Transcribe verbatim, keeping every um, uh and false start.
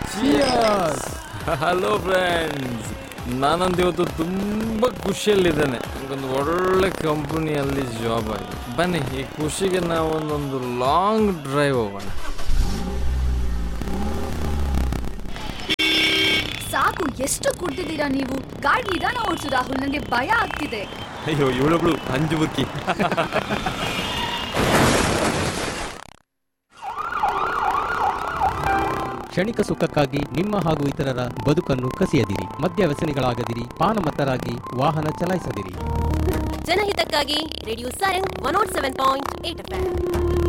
Hello friends, ನಾನಂದು ಇವತ್ತು ತುಂಬ ಖುಷಿಯಲ್ಲಿದ್ದೇನೆ. ಒಂದು ಒಳ್ಳೆ ಕಂಪನಿಯಲ್ಲಿ ಜಾಬ್ ಆಗಿದೆ. ಬನ್ನಿ, ಈ ಖುಷಿಗೆ ನಾವು ಒಂದೊಂದು ಲಾಂಗ್ ಡ್ರೈವ್ ಹೋಗೋಣ. ಸಾಕು, ಎಷ್ಟು ಕುಡ್ದಿದ್ದೀರಾ ನೀವು? ಗಾಡಿ ನಿಧಾನ ಓಡಿಸು ರಾಹುಲ್, ನನಗೆ ಭಯ ಆಗ್ತಿದೆ. ಅಯ್ಯೋ, ಇವಳೊಬ್ಳು ಅಂಜು ಬುರ್ಕಿ. ಕ್ಷಣಿಕ ಸುಖಕ್ಕಾಗಿ ನಿಮ್ಮ ಹಾಗೂ ಇತರರ ಬದುಕನ್ನು ಕಸಿಯದಿರಿ. ಮದ್ಯ ವ್ಯಸನಿಗಳಾಗದಿರಿ. ಪಾನಮತ್ತರಾಗಿ ವಾಹನ ಚಲಾಯಿಸದಿರಿ. ಜನಹಿತಕ್ಕಾಗಿ radio Sarang one not seven point eight F M.